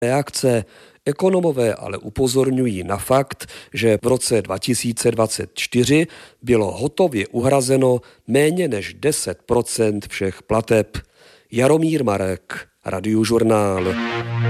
reakce. Ekonomové ale upozorňují na fakt, že v roce 2024 bylo hotově uhrazeno méně než 10% všech plateb. Jaromír Marek, Radiožurnál.